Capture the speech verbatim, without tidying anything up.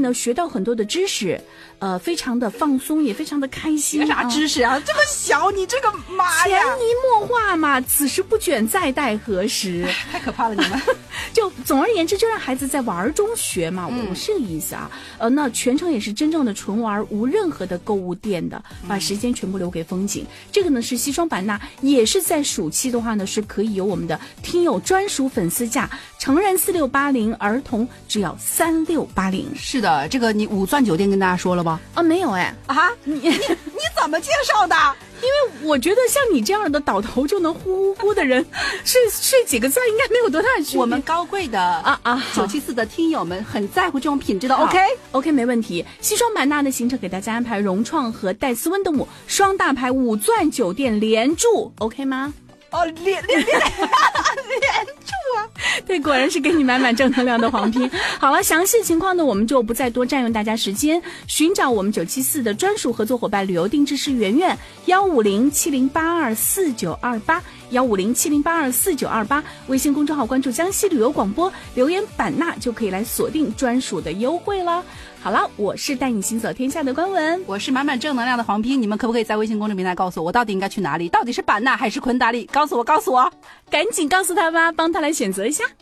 呢学到很多的知识，呃，非常的放松，也非常的开心。 啥知识啊？这么小，你这个妈呀！ 潜移默化嘛，此时不卷再待何时？ 太可怕了，你们。 就总而言之，就让孩子在玩中学嘛，我、嗯、是这个意思啊。呃，那全程也是真正的纯玩，无任何的购物店的，把时间全部留给风景。嗯、这个呢是西双版纳，也是在暑期的话呢，是可以有我们的听友专属粉丝价，成人四六八零，儿童只要三六八零。 是的，这个你五钻酒店跟大家说了吧？ 啊，没有哎。 啊，你你你怎么介绍的？ 因为我觉得像你这样的倒头就能呼呼呼的人，睡睡几个字应该没有多大区别。 我们高贵的啊啊九七四的听友们很在乎这种品质的 ，OK OK 没问题。西双版纳的行程给大家安排融创和戴斯温德姆双大牌五钻酒店连住 ，OK 吗？ 哦，连连连连住啊！ 对，果然是给你满满正能量的黄拼。好了，详细情况呢，我们就不再多占用大家时间，寻找我们九七四的专属合作伙伴旅游定制师圆圆，幺五零七零八二四九二八，幺五零七零八二四九二八，微信公众号关注江西旅游广播，留言版纳就可以来锁定专属的优惠了。好了，我是带你行走天下的关文， 我是满满正能量的黄拼，你们可不可以在微信公众平台告诉我，我到底应该去哪里？到底是版纳还是昆达里？告诉我，告诉我， 赶紧告诉他吧，帮他来选择一下。